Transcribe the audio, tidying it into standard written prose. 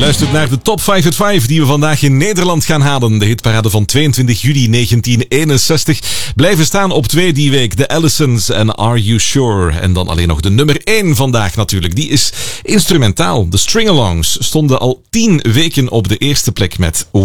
Luistert naar de Top 5 at 5 die we vandaag in Nederland gaan halen. De hitparade van 22 juli 1961. Blijven staan op 2 die week. The Allisons en Are You Sure? En dan alleen nog de nummer 1 vandaag natuurlijk. Die is instrumentaal. De String-alongs stonden al 10 weken op de eerste plek met